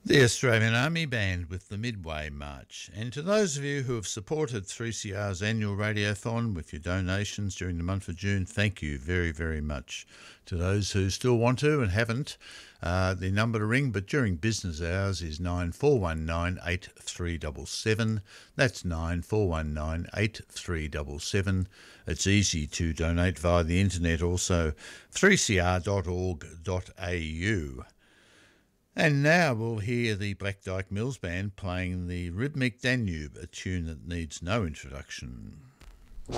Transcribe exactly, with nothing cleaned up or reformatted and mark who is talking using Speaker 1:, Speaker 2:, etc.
Speaker 1: The Australian Army Band with the Midway March. And to those of you who have supported three C R's annual radiothon with your donations during the month of June, thank you very, very much. To those who still want to and haven't, uh, the number to ring, but during business hours, is nine four one nine, eight three seven seven. That's nine four one nine, eight three seven seven. It's easy to donate via the internet also, three c r dot org dot a u. And now we'll hear the Black Dyke Mills Band playing the Rhythmic Danube, a tune that needs no introduction.